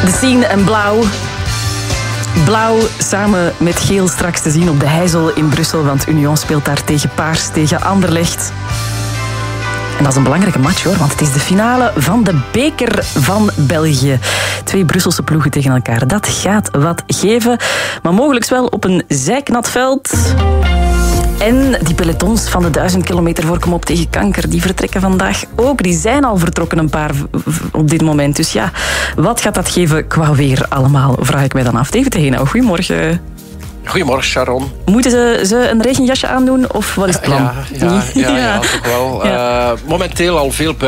De Scene en Blauw. Blauw samen met geel straks te zien op de Heijzel in Brussel, want Union speelt daar tegen Paars, tegen Anderlecht. En dat is een belangrijke match hoor, want het is de finale van de beker van België. 2 Brusselse ploegen tegen elkaar. Dat gaat wat geven, maar mogelijk wel op een zijknat veld. En die pelotons van de 1000 kilometer voor Kom op tegen kanker, die vertrekken vandaag ook. Die zijn al vertrokken, een paar op dit moment. Dus ja, wat gaat dat geven qua weer allemaal, vraag ik mij dan af. David Heenau, goedemorgen. Goedemorgen, Sharon. Moeten ze een regenjasje aandoen of wat is het plan? Ja, toch wel. Ja. Momenteel al veel